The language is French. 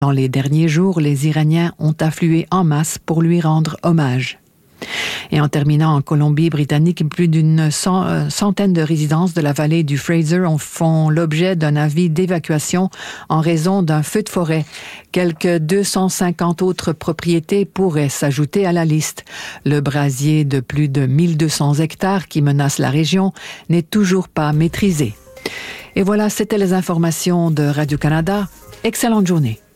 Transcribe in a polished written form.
Dans les derniers jours, les Iraniens ont afflué en masse pour lui rendre hommage. Et en terminant en Colombie-Britannique, plus d'une centaine de résidences de la vallée du Fraser font l'objet d'un avis d'évacuation en raison d'un feu de forêt. Quelques 250 autres propriétés pourraient s'ajouter à la liste. Le brasier de plus de 1200 hectares qui menace la région n'est toujours pas maîtrisé. Et voilà, c'était les informations de Radio-Canada. Excellente journée.